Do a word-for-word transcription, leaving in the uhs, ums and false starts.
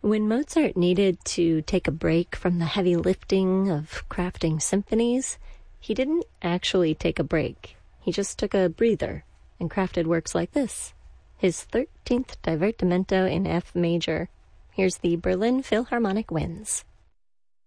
When Mozart needed to take a break from the heavy lifting of crafting symphonies, he didn't actually take a break. He just took a breather and crafted works like this, his thirteenth Divertimento in F major. Here's the Berlin Philharmonic Winds.